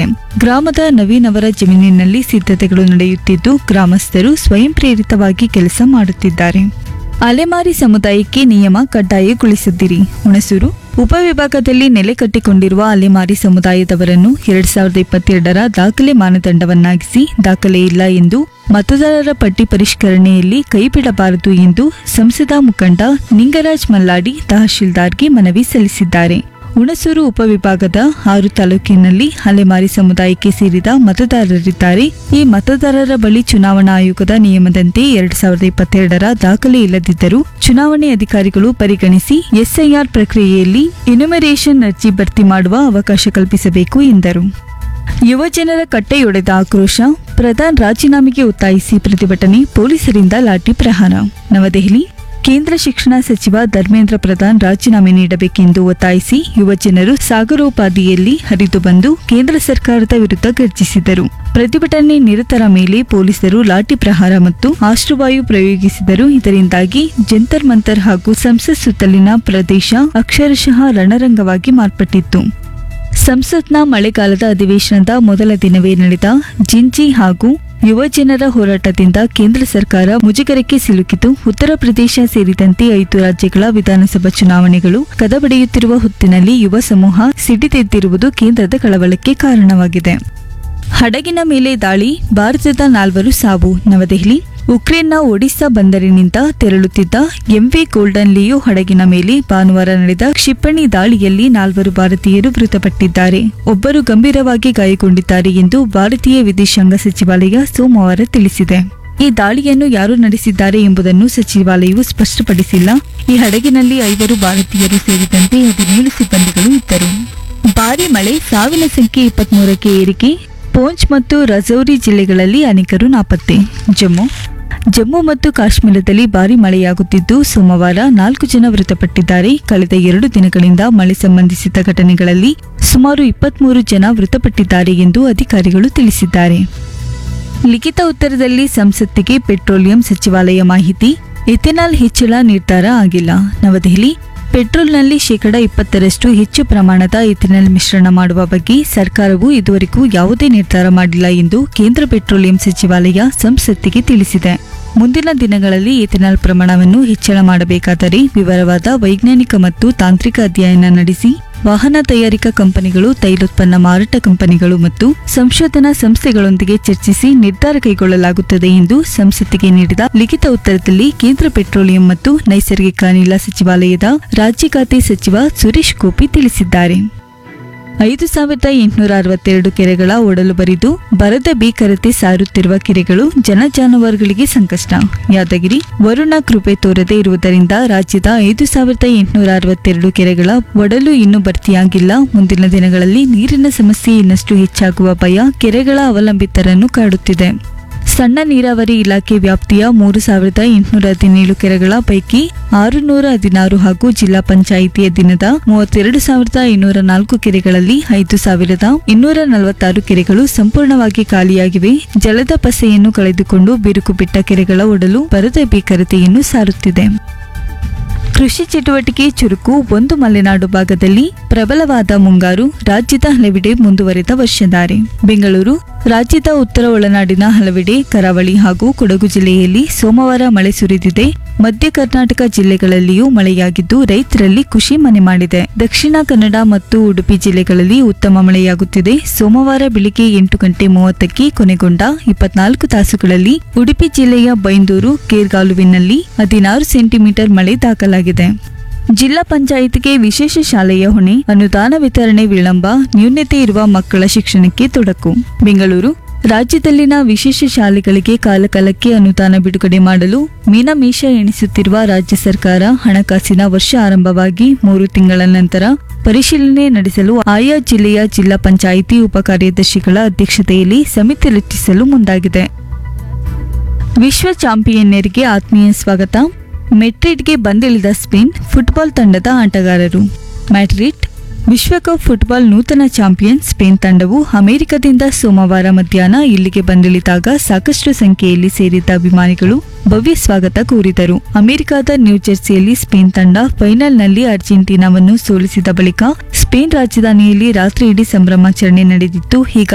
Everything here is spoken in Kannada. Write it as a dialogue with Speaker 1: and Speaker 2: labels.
Speaker 1: ಗ್ರಾಮದ ನವೀನ್ ಅವರ ಜಮೀನಿನಲ್ಲಿ ಸಿದ್ಧತೆಗಳು ನಡೆಯುತ್ತಿದ್ದು ಗ್ರಾಮಸ್ಥರು ಸ್ವಯಂ ಪ್ರೇರಿತವಾಗಿ ಕೆಲಸ ಮಾಡುತ್ತಿದ್ದಾರೆ. ಅಲೆಮಾರಿ ಸಮುದಾಯಕ್ಕೆ ನಿಯಮ ಕಡ್ಡಾಯಗೊಳಿಸಿದ್ದಿರಿ. ಹುಣಸೂರು ಉಪವಿಭಾಗದಲ್ಲಿ ನೆಲೆ ಕಟ್ಟಿಕೊಂಡಿರುವ ಅಲೆಮಾರಿ ಸಮುದಾಯದವರನ್ನು 2022ರ ದಾಖಲೆ ಮಾನದಂಡವನ್ನಾಗಿಸಿ ದಾಖಲೆ ಇಲ್ಲ ಎಂದು ಮತದಾರರ ಪಟ್ಟಿ ಪರಿಷ್ಕರಣೆಯಲ್ಲಿ ಕೈಬಿಡಬಾರದು ಎಂದು ಸಂಸದ ಮುಖಂಡ ನಿಂಗರಾಜ್ ಮಲ್ಲಾಡಿ ತಹಶೀಲ್ದಾರ್ಗೆ ಮನವಿ ಸಲ್ಲಿಸಿದ್ದಾರೆ. ಹುಣಸೂರು ಉಪವಿಭಾಗದ 6 ತಾಲೂಕಿನಲ್ಲಿ ಅಲೆಮಾರಿ ಸಮುದಾಯಕ್ಕೆ ಸೇರಿದ ಮತದಾರರಿದ್ದಾರೆ. ಈ ಮತದಾರರ ಬಳಿ ಚುನಾವಣಾ ಆಯೋಗದ ನಿಯಮದಂತೆ 2022ರ ದಾಖಲೆ ಇಲ್ಲದಿದ್ದರೂ ಚುನಾವಣೆ ಅಧಿಕಾರಿಗಳು ಪರಿಗಣಿಸಿ ಎಸ್ಐಆರ್ ಪ್ರಕ್ರಿಯೆಯಲ್ಲಿ ಎನ್ಯುಮರೇಷನ್ ಅರ್ಜಿ ಭರ್ತಿ ಮಾಡುವ ಅವಕಾಶ ಕಲ್ಪಿಸಬೇಕು ಎಂದರು. ಯುವಜನರ ಕಟ್ಟೆಯೊಡೆದ ಆಕ್ರೋಶ, ಪ್ರಧಾನ್ ರಾಜೀನಾಮೆಗೆ ಒತ್ತಾಯಿಸಿ ಪ್ರತಿಭಟನೆ, ಪೊಲೀಸರಿಂದ ಲಾಠಿ ಪ್ರಹಾರ. ನವದೆಹಲಿ ಕೇಂದ್ರ ಶಿಕ್ಷಣ ಸಚಿವ ಧರ್ಮೇಂದ್ರ ಪ್ರಧಾನ್ ರಾಜೀನಾಮೆ ನೀಡಬೇಕೆಂದು ಒತ್ತಾಯಿಸಿ ಯುವಜನರು ಸಾಗರೋಪಾದಿಯಲ್ಲಿ ಹರಿದು ಬಂದು ಕೇಂದ್ರ ಸರ್ಕಾರದ ವಿರುದ್ಧ ಗರ್ಜಿಸಿದರು. ಪ್ರತಿಭಟನೆ ನಿರತರ ಮೇಲೆ ಪೊಲೀಸರು ಲಾಠಿ ಪ್ರಹಾರ ಮತ್ತು ಅಶ್ರುವಾಯು ಪ್ರಯೋಗಿಸಿದರು. ಇದರಿಂದಾಗಿ ಜಂತರ್ ಮಂತರ್ ಹಾಗೂ ಸಂಸತ್ ಸುತ್ತಲಿನ ಪ್ರದೇಶ ಅಕ್ಷರಶಃ ರಣರಂಗವಾಗಿ ಮಾರ್ಪಟ್ಟಿತ್ತು. ಸಂಸತ್ನ ಮಳೆಗಾಲದ ಅಧಿವೇಶನದ ಮೊದಲ ದಿನವೇ ನಡೆದ ಜಿಂಜಿ ಹಾಗೂ ಯುವಜನರ ಹೋರಾಟದಿಂದ ಕೇಂದ್ರ ಸರ್ಕಾರ ಮುಜುಗರಕ್ಕೆ ಸಿಲುಕಿತು. ಉತ್ತರ ಪ್ರದೇಶ ಸೇರಿದಂತೆ 5 ರಾಜ್ಯಗಳ ವಿಧಾನಸಭಾ ಚುನಾವಣೆಗಳು ಕದಬಡಿಯುತ್ತಿರುವ ಹೊತ್ತಿನಲ್ಲಿ ಯುವ ಸಮೂಹ ಸಿಡಿದೆದ್ದಿರುವುದು ಕೇಂದ್ರದ ಕಳವಳಕ್ಕೆ ಕಾರಣವಾಗಿದೆ. ಹಡಗಿನ ಮೇಲೆ ದಾಳಿ, ಭಾರತದ 4 ಸಾವು. ನವದೆಹಲಿ ಉಕ್ರೇನ್ನ ಒಡಿಶಾ ಬಂದರಿನಿಂದ ತೆರಳುತ್ತಿದ್ದ ಎಂವಿ ಗೋಲ್ಡನ್ ಲಿಯೋ ಹಡಗಿನ ಮೇಲೆ ಭಾನುವಾರ ನಡೆದ ಕ್ಷಿಪಣಿ ದಾಳಿಯಲ್ಲಿ 4 ಭಾರತೀಯರು ಮೃತಪಟ್ಟಿದ್ದಾರೆ. ಒಬ್ಬರು ಗಂಭೀರವಾಗಿ ಗಾಯಗೊಂಡಿದ್ದಾರೆ ಎಂದು ಭಾರತೀಯ ವಿದೇಶಾಂಗ ಸಚಿವಾಲಯ ಸೋಮವಾರ ತಿಳಿಸಿದೆ. ಈ ದಾಳಿಯನ್ನು ಯಾರು ನಡೆಸಿದ್ದಾರೆ ಎಂಬುದನ್ನು ಸಚಿವಾಲಯವು ಸ್ಪಷ್ಟಪಡಿಸಿಲ್ಲ. ಈ ಹಡಗಿನಲ್ಲಿ 5 ಭಾರತೀಯರು ಸೇರಿದಂತೆ 17 ಸಿಬ್ಬಂದಿಗಳು ಇದ್ದರು. ಭಾರೀ ಮಳೆ, ಸಾವಿನ ಸಂಖ್ಯೆ 23ಕ್ಕೆ ಏರಿಕೆ. ಪೂಂಚ್ ಮತ್ತು ರಜೌರಿ ಜಿಲ್ಲೆಗಳಲ್ಲಿ ಅನೇಕರು ನಾಪತ್ತೆ. ಜಮ್ಮು ಮತ್ತು ಕಾಶ್ಮೀರದಲ್ಲಿ ಭಾರೀ ಮಳೆಯಾಗುತ್ತಿದ್ದು ಸೋಮವಾರ 4 ಜನ ಮೃತಪಟ್ಟಿದ್ದಾರೆ. ಕಳೆದ 2 ದಿನಗಳಿಂದ ಮಳೆ ಸಂಬಂಧಿಸಿದ ಘಟನೆಗಳಲ್ಲಿ ಸುಮಾರು 23 ಜನ ಮೃತಪಟ್ಟಿದ್ದಾರೆ ಎಂದು ಅಧಿಕಾರಿಗಳು ತಿಳಿಸಿದ್ದಾರೆ. ಲಿಖಿತ ಉತ್ತರದಲ್ಲಿ ಸಂಸತ್ತಿಗೆ ಪೆಟ್ರೋಲಿಯಂ ಸಚಿವಾಲಯ ಮಾಹಿತಿ. ಎಥೆನಾಲ್ ಹೆಚ್ಚಳ ನಿರ್ಧಾರ ಆಗಿಲ್ಲ. ನವದೆಹಲಿ ಪೆಟ್ರೋಲ್ನಲ್ಲಿ 20% ಹೆಚ್ಚು ಪ್ರಮಾಣದ ಎಥೆನಾಲ್ ಮಿಶ್ರಣ ಮಾಡುವ ಬಗ್ಗೆ ಸರ್ಕಾರವು ಇದುವರೆಗೂ ಯಾವುದೇ ನಿರ್ಧಾರ ಮಾಡಿಲ್ಲ ಎಂದು ಕೇಂದ್ರ ಪೆಟ್ರೋಲಿಯಂ ಸಚಿವಾಲಯ ಸಂಸತ್ತಿಗೆ ತಿಳಿಸಿದೆ. ಮುಂದಿನ ದಿನಗಳಲ್ಲಿ ಎಥೆನಾಲ್ ಪ್ರಮಾಣವನ್ನು ಹೆಚ್ಚಳ ಮಾಡಬೇಕಾದರೆ ವಿವರವಾದ ವೈಜ್ಞಾನಿಕ ಮತ್ತು ತಾಂತ್ರಿಕ ಅಧ್ಯಯನ ನಡೆಸಿ ವಾಹನ ತಯಾರಿಕಾ ಕಂಪನಿಗಳು, ತೈಲೋತ್ಪನ್ನ ಮಾರಾಟ ಕಂಪನಿಗಳು ಮತ್ತು ಸಂಶೋಧನಾ ಸಂಸ್ಥೆಗಳೊಂದಿಗೆ ಚರ್ಚಿಸಿ ನಿರ್ಧಾರ ಕೈಗೊಳ್ಳಲಾಗುತ್ತದೆ ಎಂದು ಸಂಸತ್ತಿಗೆ ನೀಡಿದ ಲಿಖಿತ ಉತ್ತರದಲ್ಲಿ ಕೇಂದ್ರ ಪೆಟ್ರೋಲಿಯಂ ಮತ್ತು ನೈಸರ್ಗಿಕ ಅನಿಲ ಸಚಿವಾಲಯದ ರಾಜ್ಯ ಖಾತೆ ಸಚಿವ ಸುರೇಶ್ ಗೋಪಿ ತಿಳಿಸಿದ್ದಾರೆ. 5862 ಕೆರೆಗಳ ಒಡಲು ಬರಿದು ಬರದ ಭೀಕರತೆ ಸಾರುತ್ತಿರುವ ಕೆರೆಗಳು ಜಾನುವಾರುಗಳಿಗೆ ಸಂಕಷ್ಟ. ಯಾದಗಿರಿ ವರುಣ ಕೃಪೆ ತೋರದೆ ಇರುವುದರಿಂದ ರಾಜ್ಯದ 5862 ಕೆರೆಗಳ ಒಡಲು ಇನ್ನೂ ಭರ್ತಿಯಾಗಿಲ್ಲ. ಮುಂದಿನ ದಿನಗಳಲ್ಲಿ ನೀರಿನ ಸಮಸ್ಯೆ ಇನ್ನಷ್ಟು ಹೆಚ್ಚಾಗುವ ಭಯ ಕೆರೆಗಳ ಅವಲಂಬಿತರನ್ನು ಕಾಡುತ್ತಿದೆ. ಸಣ್ಣ ನೀರಾವರಿ ಇಲಾಖೆ ವ್ಯಾಪ್ತಿಯ 3817 ಕೆರೆಗಳ ಪೈಕಿ 616 ಹಾಗೂ ಜಿಲ್ಲಾ ಪಂಚಾಯಿತಿ ಅಧೀನದ 32,504 ಕೆರೆಗಳಲ್ಲಿ 5,246 ಕೆರೆಗಳು ಸಂಪೂರ್ಣವಾಗಿ ಖಾಲಿಯಾಗಿವೆ. ಜಲದ ಪಸೆಯನ್ನು ಕಳೆದುಕೊಂಡು ಬಿರುಕು ಬಿಟ್ಟ ಕೆರೆಗಳ ಒಡಲು ಬರದ ಭೀಕರತೆಯನ್ನು ಸಾರುತ್ತಿದೆ. ಕೃಷಿ ಚಟುವಟಿಕೆ ಚುರುಕು. ಒಂದು ಮಲೆನಾಡು ಭಾಗದಲ್ಲಿ ಪ್ರಬಲವಾದ ಮುಂಗಾರು, ರಾಜ್ಯದ ಹಲವೆಡೆ ಮುಂದುವರೆದ ವರ್ಷಧಾರೆ. ಬೆಂಗಳೂರು ರಾಜ್ಯದ ಉತ್ತರ ಒಳನಾಡಿನ ಹಲವೆಡೆ, ಕರಾವಳಿ ಹಾಗೂ ಕೊಡಗು ಜಿಲ್ಲೆಯಲ್ಲಿ ಸೋಮವಾರ ಮಳೆ ಸುರಿದಿದೆ. ಮಧ್ಯ ಕರ್ನಾಟಕ ಜಿಲ್ಲೆಗಳಲ್ಲಿಯೂ ಮಳೆಯಾಗಿದ್ದು ರೈತರಲ್ಲಿ ಖುಷಿ ಮನೆ ಮಾಡಿದೆ. ದಕ್ಷಿಣ ಕನ್ನಡ ಮತ್ತು ಉಡುಪಿ ಜಿಲ್ಲೆಗಳಲ್ಲಿ ಉತ್ತಮ ಮಳೆಯಾಗುತ್ತಿದೆ. ಸೋಮವಾರ ಬೆಳಿಗ್ಗೆ 8:30ಕ್ಕೆ ಕೊನೆಗೊಂಡ 24 ತಾಸುಗಳಲ್ಲಿ ಉಡುಪಿ ಜಿಲ್ಲೆಯ ಬೈಂದೂರು, ಕೇರ್ಗಾಲುವಿನಲ್ಲಿ 16 ಸೆಂಟಿಮೀಟರ್ ಮಳೆ ದಾಖಲಾಗಿದೆ. ಜಿಲ್ಲಾ ಪಂಚಾಯಿತಿಗೆ ವಿಶೇಷ ಶಾಲೆಯ ಹೊಣೆ, ಅನುದಾನ ವಿತರಣೆ ವಿಳಂಬ, ನ್ಯೂನತೆ ಇರುವ ಮಕ್ಕಳ ಶಿಕ್ಷಣಕ್ಕೆ ತೊಡಕು. ಬೆಂಗಳೂರು ರಾಜ್ಯದಲ್ಲಿನ ವಿಶೇಷ ಶಾಲೆಗಳಿಗೆ ಕಾಲಕಾಲಕ್ಕೆ ಅನುದಾನ ಬಿಡುಗಡೆ ಮಾಡಲು ಮೀನಮೇಷ ಎಣಿಸುತ್ತಿರುವ ರಾಜ್ಯ ಸರ್ಕಾರ ಹಣಕಾಸಿನ ವರ್ಷ ಆರಂಭವಾಗಿ 3 ತಿಂಗಳ ನಂತರ ಪರಿಶೀಲನೆ ನಡೆಸಲು ಆಯಾ ಜಿಲ್ಲೆಯ ಜಿಲ್ಲಾ ಪಂಚಾಯಿತಿ ಉಪ ಕಾರ್ಯದರ್ಶಿಗಳ ಅಧ್ಯಕ್ಷತೆಯಲ್ಲಿ ಸಮಿತಿ ರಚಿಸಲು ಮುಂದಾಗಿದೆ. ವಿಶ್ವ ಚಾಂಪಿಯನ್ಯರಿಗೆ ಆತ್ಮೀಯ ಸ್ವಾಗತ. ಮೆಡ್ರಿಡ್ಗೆ ಬಂದಿಳಿದ ಸ್ಪೇನ್ ಫುಟ್ಬಾಲ್ ತಂಡದ ಆಟಗಾರರು. ಮ್ಯಾಡ್ರಿಡ್ ವಿಶ್ವಕಪ್ ಫುಟ್ಬಾಲ್ ನೂತನ ಚಾಂಪಿಯನ್ ಸ್ಪೇನ್ ತಂಡವು ಅಮೆರಿಕದಿಂದ ಸೋಮವಾರ ಮಧ್ಯಾಹ್ನ ಇಲ್ಲಿಗೆ ಬಂದಿಳಿದಾಗ ಸಾಕಷ್ಟು ಸಂಖ್ಯೆಯಲ್ಲಿ ಸೇರಿದ್ದ ಅಭಿಮಾನಿಗಳು ಭವ್ಯ ಸ್ವಾಗತ ಕೋರಿದರು. ಅಮೆರಿಕದ ನ್ಯೂಜೆರ್ಸಿಯಲ್ಲಿ ಸ್ಪೇನ್ ತಂಡ ಫೈನಲ್ನಲ್ಲಿ ಅರ್ಜೆಂಟೀನಾವನ್ನು ಸೋಲಿಸಿದ ಬಳಿಕ ಸ್ಪೇನ್ ರಾಜಧಾನಿಯಲ್ಲಿ ರಾತ್ರಿ ಇಡೀ ಸಂಭ್ರಮಾಚರಣೆ ನಡೆದಿತ್ತು.